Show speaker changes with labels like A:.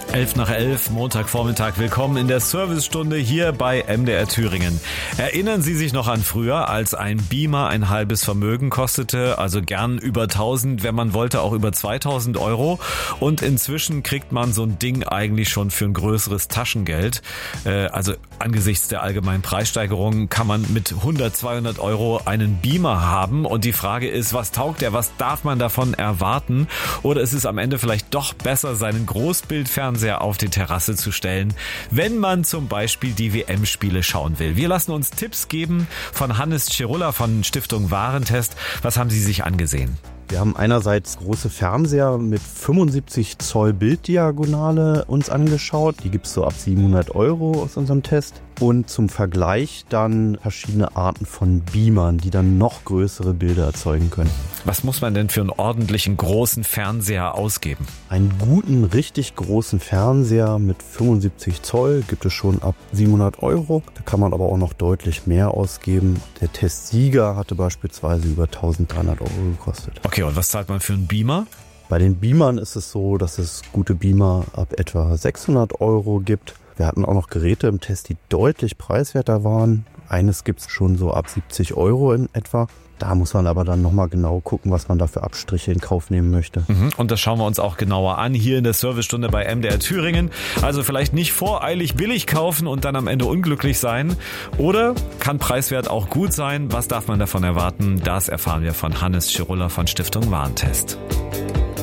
A: 11 nach 11, Montagvormittag. Willkommen in der Servicestunde hier bei MDR Thüringen. Erinnern Sie sich noch an früher, als ein Beamer ein halbes Vermögen kostete, also gern über 1000, wenn man wollte auch über 2000 Euro. Und inzwischen kriegt man so ein Ding eigentlich schon für ein größeres Taschengeld. Also angesichts der allgemeinen Preissteigerungen kann man mit 100, 200 Euro einen Beamer haben. Und die Frage ist, was taugt der, was darf man davon erwarten? Oder ist es am Ende vielleicht doch besser, seinen Großbildfernseher auf die Terrasse zu stellen, wenn man zum Beispiel die WM-Spiele schauen will. Wir lassen uns Tipps geben von Hannes Cirulla von Stiftung Warentest. Was haben Sie sich angesehen?
B: Wir haben einerseits große Fernseher mit 75 Zoll Bilddiagonale uns angeschaut. Die gibt es so ab 700 Euro aus unserem Test. Und zum Vergleich dann verschiedene Arten von Beamern, die dann noch größere Bilder erzeugen können.
A: Was muss man denn für einen ordentlichen großen Fernseher ausgeben?
B: Einen guten, richtig großen Fernseher mit 75 Zoll gibt es schon ab 700 Euro. Da kann man aber auch noch deutlich mehr ausgeben. Der Testsieger hatte beispielsweise über 1300 Euro gekostet.
A: Okay, und was zahlt man für einen Beamer?
B: Bei den Beamern ist es so, dass es gute Beamer ab etwa 600 Euro gibt. Wir hatten auch noch Geräte im Test, die deutlich preiswerter waren. Eines gibt es schon so ab 70 Euro in etwa. Da muss man aber dann nochmal genau gucken, was man da für Abstriche in Kauf nehmen möchte.
A: Und das schauen wir uns auch genauer an hier in der Servicestunde bei MDR Thüringen. Also vielleicht nicht voreilig billig kaufen und dann am Ende unglücklich sein. Oder kann preiswert auch gut sein? Was darf man davon erwarten? Das erfahren wir von Hannes Cirulla von Stiftung Warentest.